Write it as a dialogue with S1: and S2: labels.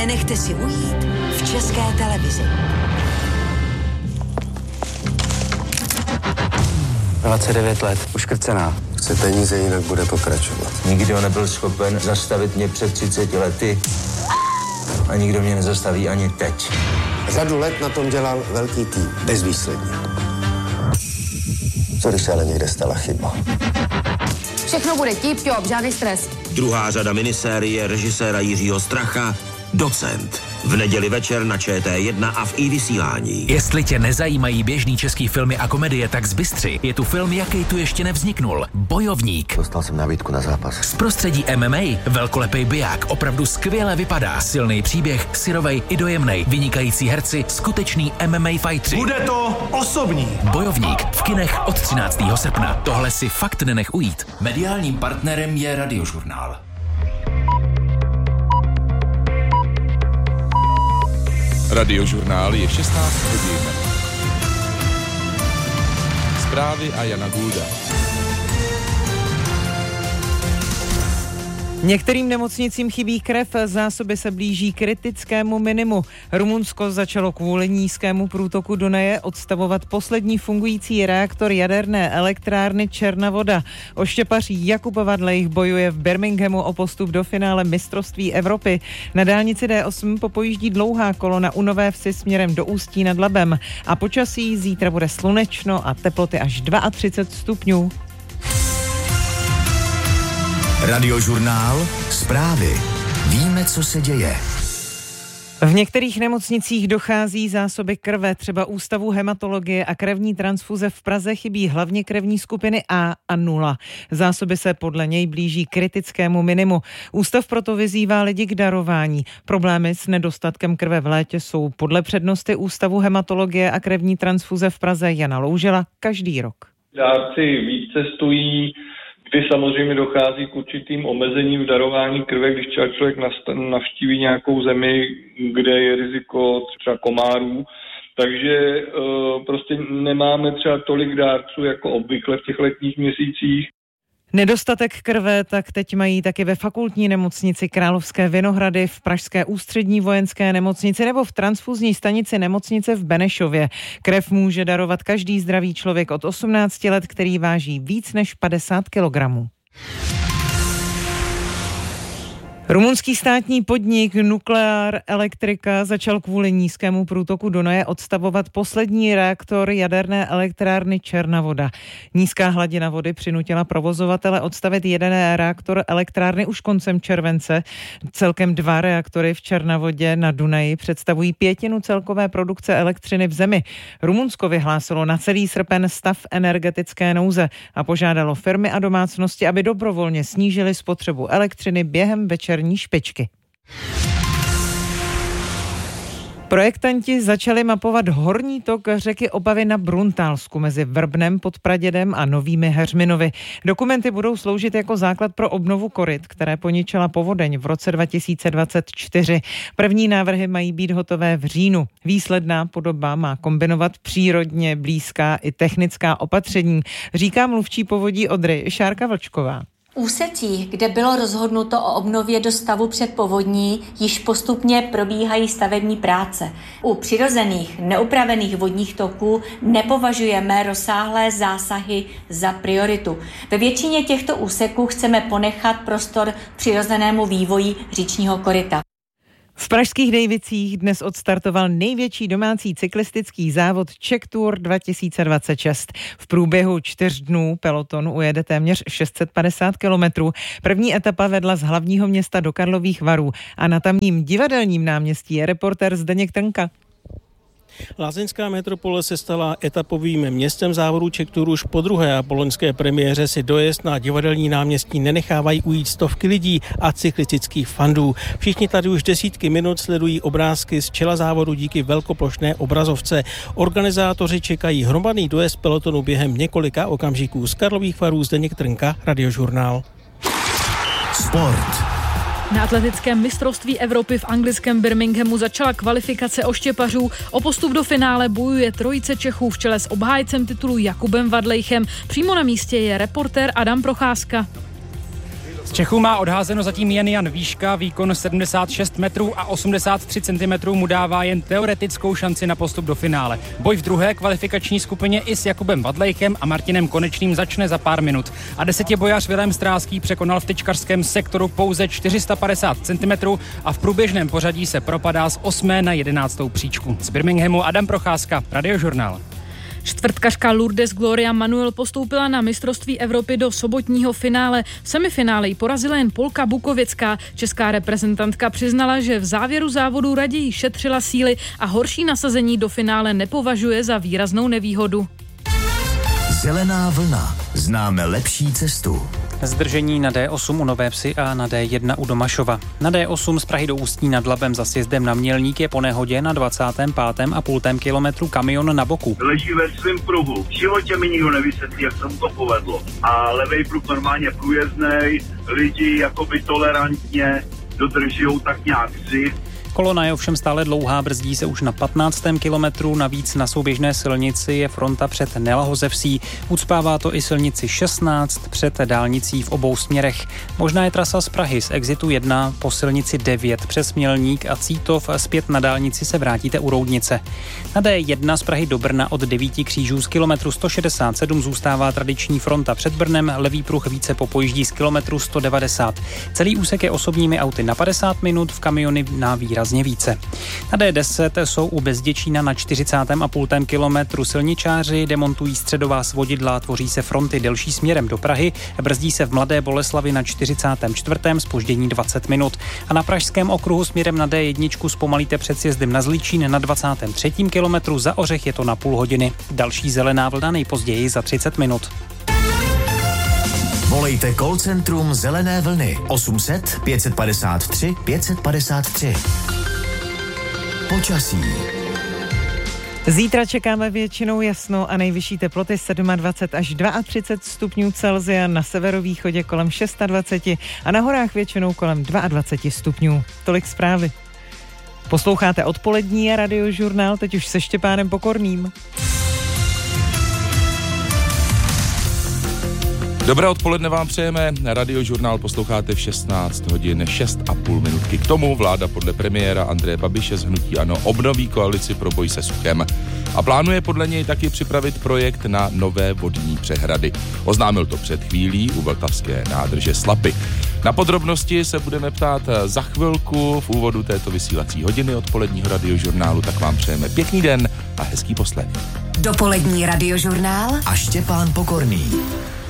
S1: nenechte si ujít v České televizi.
S2: 29 let, uškrcená.
S3: Chce peníze, jinak bude pokračovat.
S4: Nikdo nebyl schopen zastavit mě před 30 lety a nikdo mě nezastaví ani teď.
S3: Řadu let na tom dělal velký tým, bezvýsledně. Co když se ale někde stala chyba?
S5: Všechno bude tip-top, žádný stres.
S6: Druhá řada minisérie režiséra Jiřího Stracha Docent. V neděli večer na ČT1 a v iVysílání.
S7: Jestli tě nezajímají běžný český filmy a komedie, tak zbystři. Je tu film, jaký tu ještě nevzniknul. Bojovník.
S3: Dostal jsem nabídku na zápas.
S7: Z prostředí MMA velkolepý biják, opravdu skvěle vypadá. Silný příběh, syrovej i dojemnej, vynikající herci, skutečný MMA fightři.
S8: Bude to osobní.
S7: Bojovník v kinech od 13. srpna. Tohle si fakt nenech ujít. Mediálním partnerem je Radiožurnál.
S9: Radiožurnál je 16 hodin. Zprávy a Jana Gulda.
S10: Některým nemocnicím chybí krev, zásoby se blíží kritickému minimu. Rumunsko začalo kvůli nízkému průtoku Dunaje odstavovat poslední fungující reaktor jaderné elektrárny Černá voda. Oštěpař Jakub Vadlejch bojuje v Birminghamu o postup do finále mistrovství Evropy. Na dálnici D8 popojíždí dlouhá kolona u Nové Vsi směrem do Ústí nad Labem. A počasí zítra bude slunečno a teploty až 32 stupňů.
S7: Radiožurnál, zprávy. Víme, co se děje.
S10: V některých nemocnicích dochází zásoby krve, třeba Ústavu hematologie a krevní transfuze v Praze chybí hlavně krevní skupiny A a 0. Zásoby se podle něj blíží kritickému minimu. Ústav proto vyzývá lidi k darování. Problémy s nedostatkem krve v létě jsou podle přednosty Ústavu hematologie a krevní transfuze v Praze Jana Loužila každý rok.
S11: Dárci víc cestují, kdy samozřejmě dochází k určitým omezením v darování krve, když třeba člověk navštíví nějakou zemi, kde je riziko třeba komárů. Takže prostě nemáme třeba tolik dárců jako obvykle v těch letních měsících.
S10: Nedostatek krve tak teď mají taky ve fakultní nemocnici Královské Vinohrady, v pražské ústřední vojenské nemocnici nebo v transfuzní stanici nemocnice v Benešově. Krev může darovat každý zdravý člověk od 18 let, který váží víc než 50 kilogramů. Rumunský státní podnik Nuclear Electrica začal kvůli nízkému průtoku Dunaje odstavovat poslední reaktor jaderné elektrárny Černá voda. Nízká hladina vody přinutila provozovatele odstavit jeden reaktor elektrárny už koncem července. Celkem 2 reaktory v Černovodě na Dunaji představují 1/5 celkové produkce elektřiny v zemi. Rumunsko vyhlásilo na celý srpen stav energetické nouze a požádalo firmy a domácnosti, aby dobrovolně snížily spotřebu elektřiny během večerní špičky. Projektanti začali mapovat horní tok řeky Opavy na Bruntálsku mezi Vrbnem pod Pradědem a Novými Heřminovy. Dokumenty budou sloužit jako základ pro obnovu koryt, které poničila povodeň v roce 2024. První návrhy mají být hotové v říjnu. Výsledná podoba má kombinovat přírodně blízká i technická opatření, říká mluvčí Povodí Odry Šárka Vlčková.
S12: Úsecích, kde bylo rozhodnuto o obnově do stavu před povodní, již postupně probíhají stavební práce. U přirozených, neupravených vodních toků nepovažujeme rozsáhlé zásahy za prioritu. Ve většině těchto úseků chceme ponechat prostor přirozenému vývoji říčního koryta.
S10: V pražských Dejvicích dnes odstartoval největší domácí cyklistický závod Czech Tour 2026. V průběhu 4 dnů peloton ujede téměř 650 kilometrů. První etapa vedla z hlavního města do Karlových Varů a na tamním divadelním náměstí je reportér Zdeněk Trnka.
S13: Lázeňská metropole se stala etapovým městem závodu Czech Tour už po druhé a po loňské premiéře si dojezd na divadelní náměstí nenechávají ujít stovky lidí a cyklistických fandů. Všichni tady už desítky minut sledují obrázky z čela závodu díky velkoplošné obrazovce. Organizátoři čekají hromadný dojezd pelotonu během několika okamžiků. Z Karlových Varů Zdeněk Trnka, Radiožurnál.
S7: Sport.
S14: Na atletickém mistrovství Evropy v anglickém Birminghamu začala kvalifikace oštěpařů. O postup do finále bojuje trojice Čechů v čele s obhájcem titulu Jakubem Vadlejchem. Přímo na místě je reportér Adam Procházka.
S8: Z Čechů má odházeno zatím jen Jan Výška, výkon 76 metrů a 83 cm mu dává jen teoretickou šanci na postup do finále. Boj v druhé kvalifikační skupině i s Jakubem Vadlejchem a Martinem Konečným začne za pár minut. A desetibojař Vilém Stráský překonal v tyčkařském sektoru pouze 450 cm a v průběžném pořadí se propadá z 8. na 11. příčku. Z Birminghamu Adam Procházka, Radiožurnál.
S14: Čtvrtkařka Lourdes Gloria Manuel postoupila na mistrovství Evropy do sobotního finále. V semifinále ji porazila jen Polka Bukověcká. Česká reprezentantka přiznala, že v závěru závodu raději šetřila síly a horší nasazení do finále nepovažuje za výraznou nevýhodu.
S15: Zelená vlna. Známe lepší cestu.
S16: Zdržení na D8 u Nové Vsi a na D1 u Domašova. Na D8 z Prahy do Ústí nad Labem za sjezdem na Mělník je po nehodě na 25,5 kilometru kamion na boku.
S17: Leží ve svém pruhu. V životě mi nikdo nevysvětlí, jak se mu to povedlo. A levej pruh normálně průjezdnej, lidi jakoby tolerantně dodržujou tak nějak si.
S16: Kolona je ovšem stále dlouhá, brzdí se už na 15. kilometru, navíc na souběžné silnici je fronta před Nelahozevsí. Ucpává to i silnici 16 před dálnicí v obou směrech. Možná je trasa z Prahy z exitu 1 po silnici 9 přes Mělník a Cítov, zpět na dálnici se vrátíte u Roudnice. Na D1 z Prahy do Brna od 9 křížů z kilometru 167 zůstává tradiční fronta před Brnem, levý pruh více popojíždí z kilometru 190. Celý úsek je osobními auty na 50 minut, v kamiony na výrazně více. Na D10 jsou u Bezděčína na 40,5 kilometru silničáři, demontují středová svodidla, tvoří se fronty delší směrem do Prahy, brzdí se v Mladé Boleslavi na 44. zpoždění 20 minut. A na pražském okruhu směrem na D1 zpomalíte před sjezdem na Zlíčín na 23. kilometru, za Ořech je to na půl hodiny. Další zelená vlna nejpozději za 30 minut.
S15: Volejte call centrum Zelené vlny 800 553 553. Počasí.
S10: Zítra čekáme většinou jasno a nejvyšší teploty 27 až 32 stupňů Celsia, na severovýchodě kolem 26 a na horách většinou kolem 22 stupňů. Tolik zprávy. Posloucháte odpolední Radiožurnál, teď už se Štěpánem Pokorným.
S9: Dobré odpoledne vám přejeme. Radiožurnál posloucháte v 16 hodin 6,5 minutky. K tomu vláda podle premiéra Andreje Babiše z hnutí ANO obnoví koalici pro boj se suchem a plánuje podle něj taky připravit projekt na nové vodní přehrady. Oznámil to před chvílí u vltavské nádrže Slapy. Na podrobnosti se budeme ptát za chvilku v úvodu této vysílací hodiny odpoledního Radiožurnálu, tak vám přejeme pěkný den a hezký poslech.
S1: Dopolední Radiožurnál
S15: a Štěpán Pokorný.